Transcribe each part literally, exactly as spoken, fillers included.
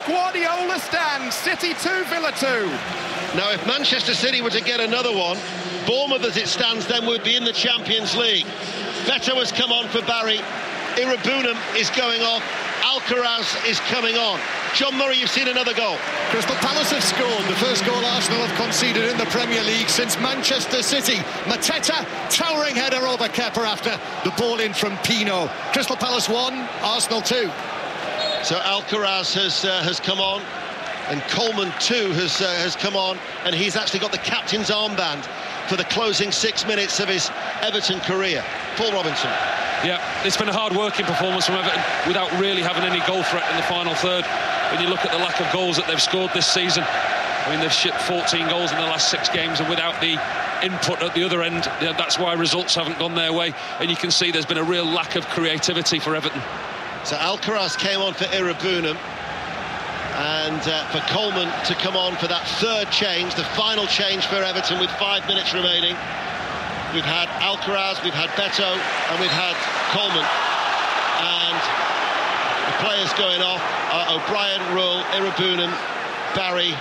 Guardiola stand. City two, Villa two. Now, if Manchester City were to get another one, Bournemouth, as it stands, then would be in the Champions League. Beto has come on for Barry. Irabunum is going off. Alcaraz is coming on. John Murray, you've seen another goal. Crystal Palace have scored the first goal Arsenal have conceded in the Premier League since Manchester City. Mateta, towering header over Kepa after the ball in from Pino. Crystal Palace one, Arsenal two. So Alcaraz has uh, has come on, and Coleman too has uh, has come on, and he's actually got the captain's armband for the closing six minutes of his Everton career. Paul Robinson. Yeah, it's been a hard-working performance from Everton without really having any goal threat in the final third. When you look at the lack of goals that they've scored this season, I mean, they've shipped fourteen goals in the last six games, and without the input at the other end, that's why results haven't gone their way. And you can see there's been a real lack of creativity for Everton. So Alcaraz came on for Irabunum, and uh, for Coleman to come on for that third change, the final change for Everton with five minutes remaining. We've had Alcaraz, we've had Beto, and we've had Coleman. And the players going off are O'Brien, Rull, Irabunum, Barry,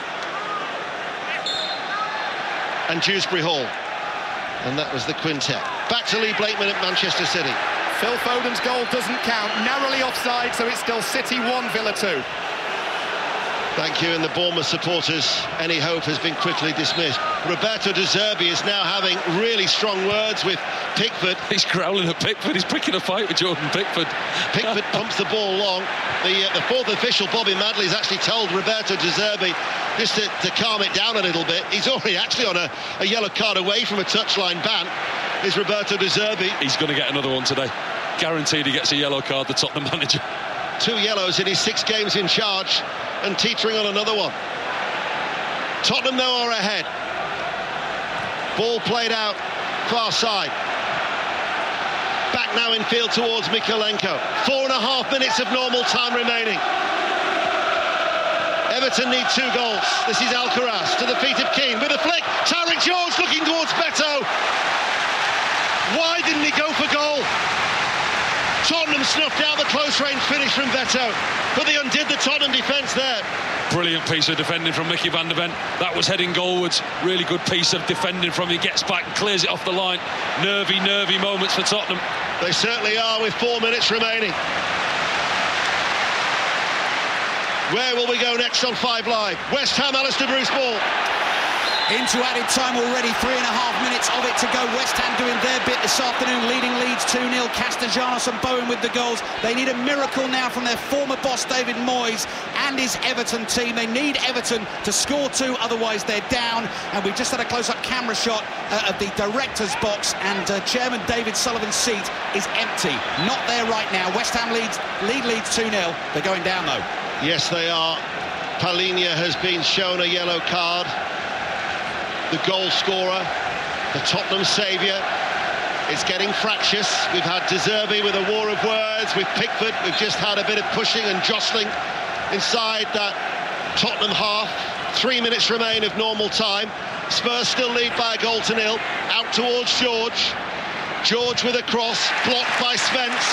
and Dewsbury Hall. And that was the quintet. Back to Lee Blakeman at Manchester City. Phil Foden's goal doesn't count. Narrowly offside, so it's still City one, Villa two. Thank you, and the Bournemouth supporters, any hope has been quickly dismissed. Roberto De Zerbi is now having really strong words with Pickford. He's growling at Pickford, he's picking a fight with Jordan Pickford. Pickford pumps the ball long. The, uh, the fourth official, Bobby Madley, has actually told Roberto De Zerbi just to, to calm it down a little bit. He's already actually on a, a yellow card away from a touchline ban, is Roberto De Zerbi. He's going to get another one today. Guaranteed he gets a yellow card, the Tottenham manager. Two yellows in his six games in charge, and teetering on another one. Tottenham, though, are ahead. Ball played out, far side. Back now in field towards Mykolenko. Four and a half minutes of normal time remaining. Everton need two goals. This is Alcaraz to the feet of Keane with a flick. Tyreek George looking towards Beto. Why didn't he go for goal? Tottenham snuffed out the close-range finish from Beto, but they undid the Tottenham defence there. Brilliant piece of defending from Mickey van der Ven. That was heading goalwards. Really good piece of defending from him. He gets back and clears it off the line. Nervy, nervy moments for Tottenham. They certainly are, with four minutes remaining. Where will we go next on Five Live? West Ham, Alistair Bruce Ball. Into added time already, three and a half minutes of it to go. West Ham doing their bit this afternoon, leading Leeds two nil. Castellanos and Bowen with the goals. They need a miracle now from their former boss David Moyes and his Everton team. They need Everton to score two, otherwise they're down. And we've just had a close-up camera shot uh, of the director's box, and uh, Chairman David Sullivan's seat is empty. Not there right now. West Ham leads, lead Leeds two nil. They're going down though. Yes, they are. Palhinha has been shown a yellow card. The goal scorer, the Tottenham saviour. It's getting fractious. We've had De Zerbi with a war of words with Pickford. We've just had a bit of pushing and jostling inside that Tottenham half. Three minutes remain of normal time. Spurs still lead by a goal to nil. Out towards George. George with a cross, blocked by Spence.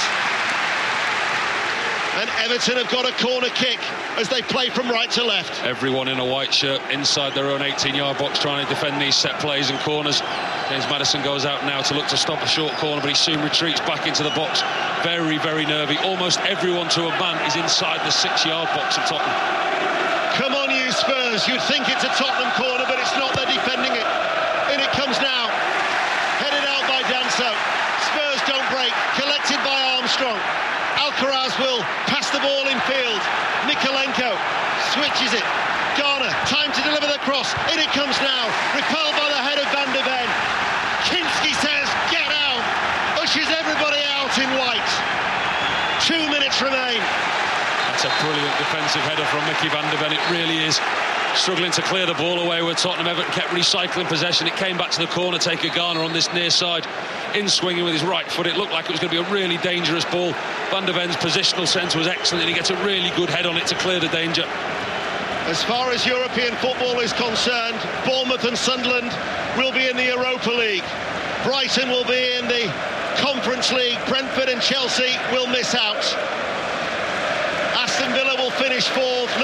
And Everton have got a corner kick as they play from right to left. Everyone in a white shirt inside their own eighteen-yard box trying to defend these set plays and corners. James Maddison goes out now to look to stop a short corner, but he soon retreats back into the box. Very, very nervy. Almost everyone to a man is inside the six-yard box of Tottenham. Come on, you Spurs. You'd think it's a Tottenham corner, but it's not. They're defending it. In it comes now. Headed out by Danso. Spurs don't break. Collected by Armstrong. Alcaraz will pass the ball in field. Mykolenko switches it. Garner, time to deliver the cross. In it comes now. Repelled by the head of Van der Ven. Kinski says, get out. Ushers everybody out in white. Two minutes remain. That's a brilliant defensive header from Mickey van der Ven. It really is. Struggling to clear the ball away where Tottenham Everton kept recycling possession. It came back to the corner, taker Garner on this near side, in swinging with his right foot. It looked like it was going to be a really dangerous ball. Van der Ven's positional sense was excellent, and he gets a really good head on it to clear the danger. As far as European football is concerned, Bournemouth and Sunderland will be in the Europa League. Brighton will be in the Conference League. Brentford and Chelsea will miss out. Aston Villa will finish fourth.